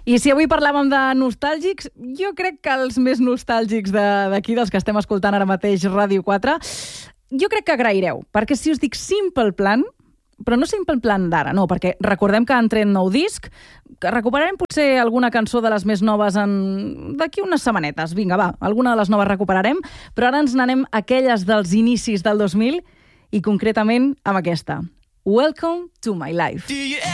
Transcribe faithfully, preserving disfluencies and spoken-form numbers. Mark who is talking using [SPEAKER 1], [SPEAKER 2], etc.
[SPEAKER 1] I si avui parlàvem de nostàlgics, jo crec que els més nostàlgics d'aquí, dels que estem escoltant ara mateix Ràdio quatre, jo crec que agraireu, perquè si us dic Simple Plan, però no Simple Plan d'ara, no, perquè recordem que han tret nou disc, que recuperarem potser alguna cançó de les més noves en... d'aquí unes setmanetes. Vinga, va, alguna de les noves recuperarem, però ara ens n'anem a aquelles dels inicis del dos mil i concretament amb aquesta. Welcome to my life.